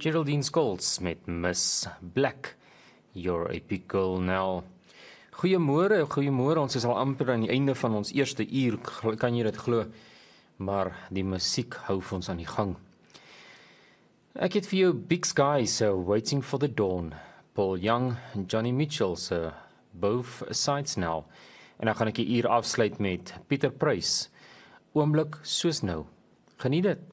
Geraldine Scholes met Miss Black, You're a Big Girl Now. Goeiemôre, ons is al amper aan die einde van ons eerste uur, kan jy dit glo? Maar die musiek hou vir ons aan die gang. Ek het vir jou Big Sky se Waiting for the Dawn, Paul Young en Johnny Mitchell se Both Sides Now. En dan gaan ek die uur afsluit met Pieter Pruis, Oomblik soos nou. Geniet dit.